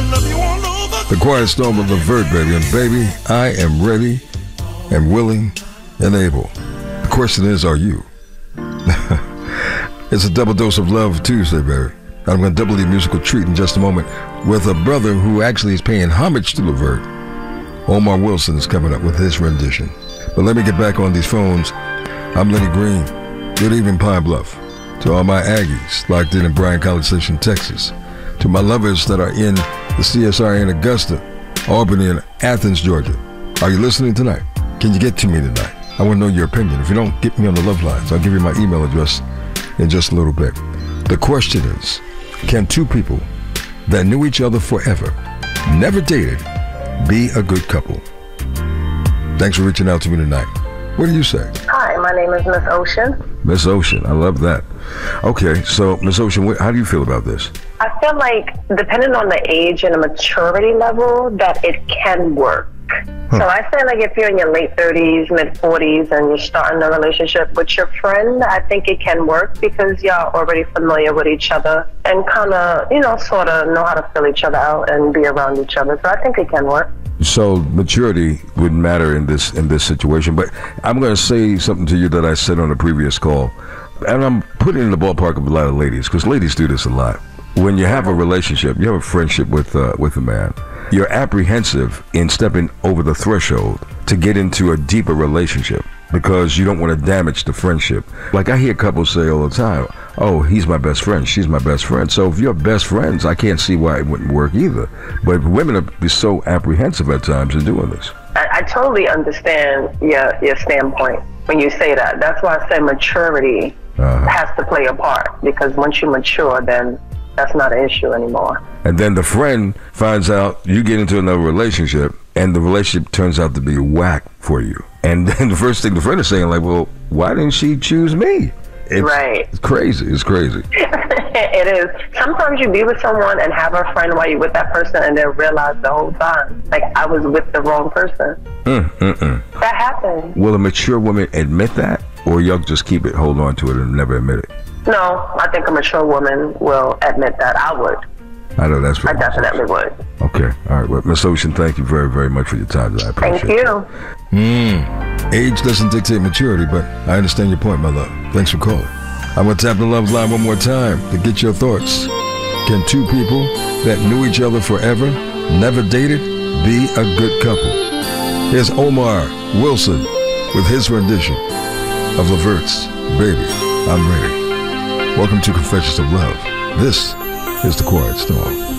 The Quiet Storm of Levert, baby. And baby, I am ready and willing and able. The question is, are you? It's a double dose of love Tuesday, baby. I'm going to double the musical treat in just a moment with a brother who actually is paying homage to Levert. Omar Wilson is coming up with his rendition. But let me get back on these phones. I'm Lenny Green. Good evening, Pine Bluff. To all my Aggies locked in Bryan College Station, Texas. To my lovers that are in the CSR in Augusta, Albany, and Athens, Georgia. Are you listening tonight? Can you get to me tonight? I want to know your opinion. If you don't, get me on the love lines. I'll give you my email address in just a little bit. The question is, can two people that knew each other forever, never dated, be a good couple? Thanks for reaching out to me tonight. What do you say? Hi, my name is Miss Ocean. Miss Ocean, I love that. Okay, so Miss Ocean, how do you feel about this? I feel like, depending on the age and the maturity level, that it can work. So I say, like, if you're in your late 30s, mid 40s, and you're starting a relationship with your friend, I think it can work because y'all already familiar with each other and kind of, sort of know how to fill each other out and be around each other. So I think it can work. So maturity wouldn't matter in this situation, but I'm going to say something to you that I said on a previous call, and I'm putting it in the ballpark of a lot of ladies, because ladies do this a lot. When you have a relationship, you have a friendship with a man, you're apprehensive in stepping over the threshold to get into a deeper relationship because you don't want to damage the friendship. Like I hear couples say all the time, oh, he's my best friend, she's my best friend. So if you're best friends, I can't see why it wouldn't work either. But women are so apprehensive at times in doing this. I totally understand your standpoint when you say that. That's why I say maturity has to play a part, because once you mature, then that's not an issue anymore. And then the friend finds out you get into another relationship and the relationship turns out to be whack for you. And then the first thing the friend is saying, like, well, why didn't she choose me? Right. It's crazy. It's crazy. It is. Sometimes you be with someone and have a friend while you're with that person and then realize the whole time, like, I was with the wrong person. That happens. Will a mature woman admit that? Or y'all just keep it, hold on to it, and never admit it? No, I think a mature woman will admit that. I would. I know that's I definitely would. Okay. All right. Well, Miss Ocean, thank you very, very much for your time today. I appreciate it. Thank you. Age doesn't dictate maturity, but I understand your point, my love. Thanks for calling. I'm going to tap the love line one more time to get your thoughts. Can two people that knew each other forever, never dated, be a good couple? Here's Omar Wilson with his rendition of Levert's Baby, I'm Ready. Welcome to Confessions of Love. This is The Quiet Storm.